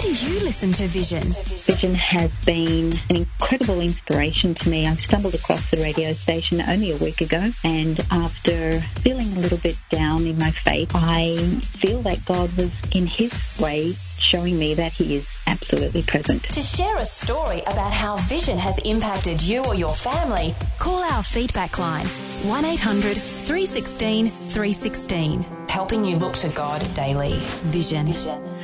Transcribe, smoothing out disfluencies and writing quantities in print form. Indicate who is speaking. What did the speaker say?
Speaker 1: do you listen to Vision?
Speaker 2: Vision has been an incredible inspiration to me. I stumbled across the radio station only a week ago, and after feeling a little bit down in my faith, I feel that God was, in His way, showing me that He is absolutely present.
Speaker 1: To share a story about how Vision has impacted you or your family, call our feedback line, 1800 316 316. Helping you look to God daily. Vision.